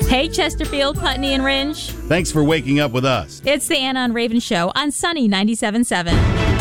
Hey, Chesterfield, Putney, and Ringe. Thanks for waking up with us. It's the Anna and Raven Show on Sunny 97.7.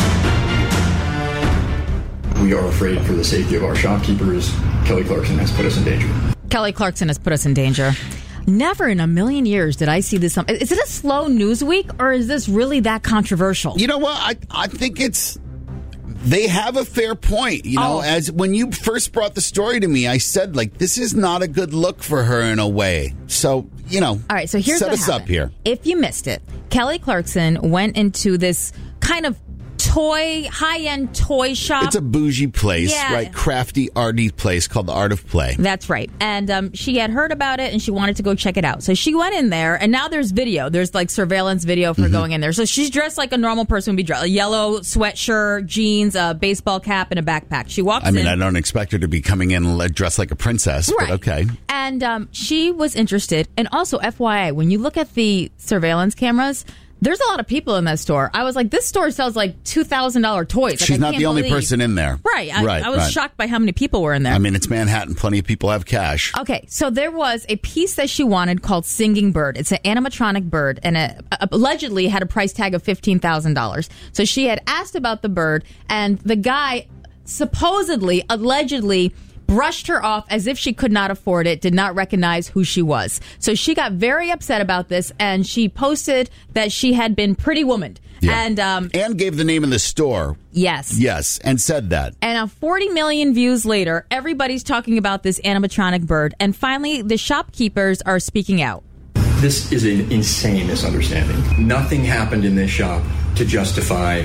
We are afraid for the safety of our shopkeepers. Kelly Clarkson has put us in danger. Kelly Clarkson has put us in danger. Never in a million years did I see this. Is it a slow news week, or is this really that controversial? You know what? I think they have a fair point. You know, as when you first brought the story to me, I said, like, this is not a good look for her in a way. So, you know, all right, so here's set what us happened. Up here. If you missed it, Kelly Clarkson went into this kind of high-end toy shop. It's a bougie place, Yeah. right? Crafty, arty place called the Art of Play. That's right. And she had heard about it, and she wanted to go check it out. So she went in there, and now there's video. There's, like, surveillance video for going in there. So she's dressed like a normal person would be dressed. A yellow sweatshirt, jeans, a baseball cap, and a backpack. She walks in. I don't expect her to be coming in dressed like a princess, right. but okay. And she was interested. And also, FYI, when you look at the surveillance cameras, there's a lot of people in that store. I was like, this store sells like $2,000 toys. Like, She's not the only person in there. Right. I was shocked by how many people were in there. I mean, it's Manhattan. Plenty of people have cash. Okay, so there was a piece that she wanted called Singing Bird. It's an animatronic bird, and it allegedly had a price tag of $15,000. So she had asked about the bird, and the guy allegedly brushed her off as if she could not afford it, did not recognize who she was. So she got very upset about this, and she posted that she had been Pretty Womaned. Yeah. And gave the name of the store. Yes. Yes, and said that. And now 40 million views later, everybody's talking about this animatronic bird. And finally, the shopkeepers are speaking out. This is an insane misunderstanding. Nothing happened in this shop to justify